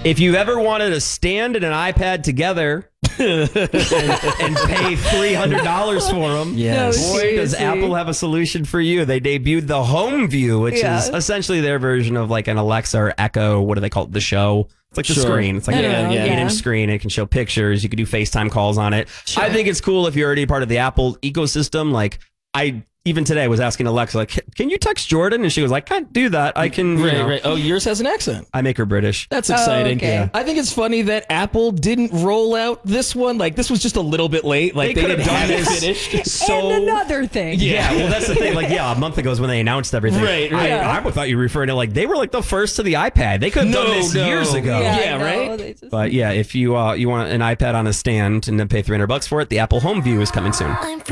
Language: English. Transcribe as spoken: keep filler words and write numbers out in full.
If you've ever wanted a stand and an iPad together and, and pay three hundred dollars for them, Yes. No, boy, does seriously. Apple have a solution for you. They debuted the Home View, which Yeah. is essentially their version of like an Alexa or Echo. What do they call it? The Show. It's like the Sure. screen. It's like I an don't know, eight yeah. inch screen. It can show pictures. You can do FaceTime calls on it. Sure. I think it's cool if you're already part of the Apple ecosystem. Like I even today was asking Alexa, like, can you text Jordan? And she was like, can't do that. I can, you Right, know. right. Oh, yours has an accent. I make her British. That's exciting. okay. Yeah. I think it's funny that Apple didn't roll out this one. Like, this was just a little bit late. Like, They they, could've didn't done have it this finished. So and another thing. yeah, well, that's the thing. Like, yeah, a month ago is when they announced everything. Right, right. I, I thought you were referring to like they were like the first to the iPad. They could have No, done this no. years ago. Yeah, Yeah, I know, right? they just- But yeah, if you uh, you want an iPad on a stand and then pay three hundred bucks for it, the Apple Home View is coming soon.